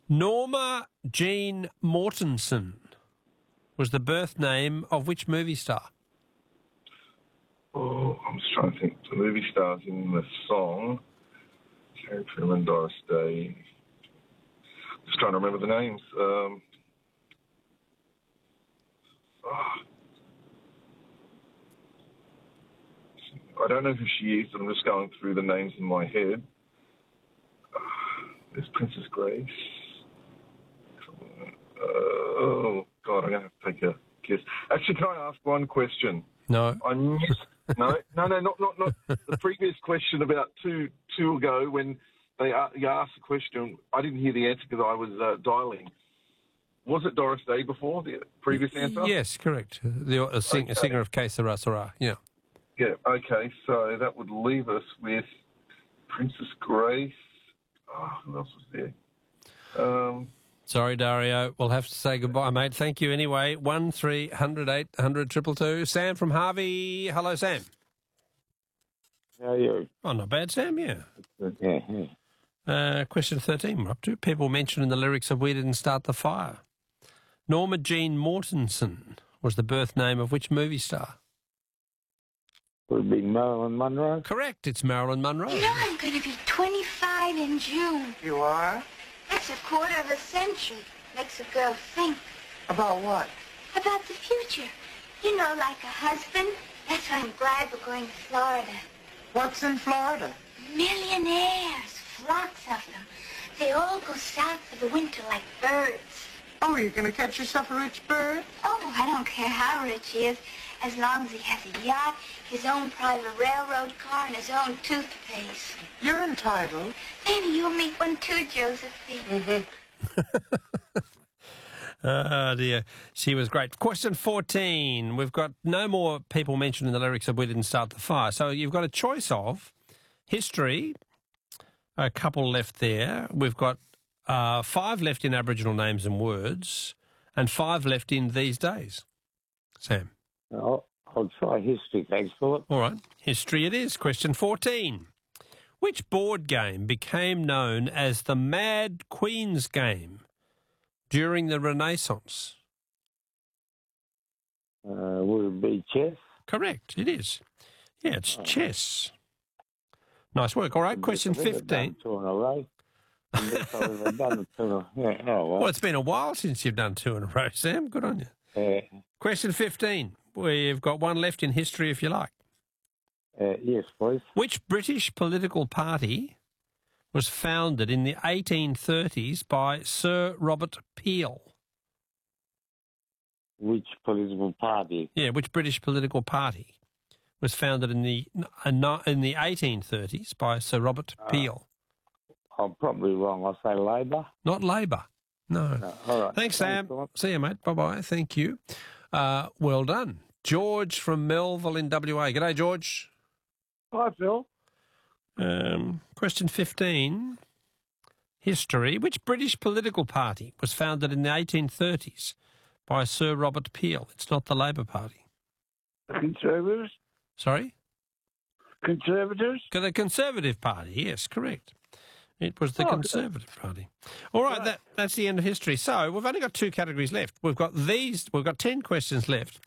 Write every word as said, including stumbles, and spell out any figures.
Norma Jean Mortensen was the birth name of which movie star? Oh, I'm just trying to think. The movie stars in the song. Carrie Truman, Doris Day. Just trying to remember the names. Um, oh. I don't know who she is, but I'm just going through the names in my head. Uh, there's Princess Grace. Uh, oh, God, I'm going to have to take a guess. Actually, can I ask one question? No. I missed... No, no, no, not not not the previous question about two two ago when they uh, you asked the question. I didn't hear the answer because I was uh, dialing. Was it Doris Day before the previous answer? Yes, correct. The a sing, Okay. singer of Que Sera Sera. Yeah. Yeah. Okay. So that would leave us with Princess Grace. Oh, who else was there? Um. Sorry, Dario. We'll have to say goodbye, mate. Thank you anyway. One three hundred eight hundred triple two. Sam from Harvey. Hello, Sam. How are you? Oh, not bad, Sam. Yeah. Yeah, yeah. Uh, question thirteen. We're up to people mentioned in the lyrics of "We Didn't Start the Fire." Norma Jean Mortensen was the birth name of which movie star? Would it be Marilyn Monroe? Correct. It's Marilyn Monroe. You know I'm going to be twenty-five in June. You are? That's a quarter of a century. Makes a girl think. About what? About the future. You know, like a husband. That's why I'm glad we're going to Florida. What's in Florida? Millionaires. Flocks of them. They all go south for the winter like birds. Oh, you're going to catch yourself a rich bird? Oh, I don't care how rich he is, as long as he has a yacht, his own private railroad car, and his own toothpaste. You're entitled. Maybe you'll meet one too, Josephine. Mm-hmm. Oh, dear. She was great. Question fourteen. We've got no more people mentioned in the lyrics of "We Didn't Start the Fire." So you've got a choice of history, a couple left there. We've got uh, five left in Aboriginal names and words, and five left in these days. Sam. I'll, I'll try history, thanks, Philip. All right. History it is. Question fourteen. Which board game became known as the Mad Queen's Game during the Renaissance? Uh, would it be chess? Correct, it is. Yeah, it's chess. Nice work. All right, question I've never fifteen. done two in a row. I've never done it two in a- yeah, oh, well. Well, it's been a while since you've done two in a row, Sam. Good on you. Uh, Question fifteen. We've got one left in history if you like. uh, yes, please. Which British political party was founded in the eighteen thirties by Sir Robert Peel? Which political party? Yeah, which British political party was founded in the in the eighteen thirties by Sir Robert Peel? I'm probably wrong. I'll say Labor. Not Labor. No. No, all right. Thanks, Sam. Philip. See you, mate. Bye-bye. Thank you. Uh, well done. George from Melville in W A. G'day, George. Hi, Phil. Um, question fifteen. History. Which British political party was founded in the eighteen thirties by Sir Robert Peel? It's not the Labor Party. Conservatives? Sorry? Conservatives? The Conservative Party. Yes, correct. It was the Oh, Conservative Party. All right, that, that's the end of history. So we've only got two categories left. We've got these. We've got ten questions left.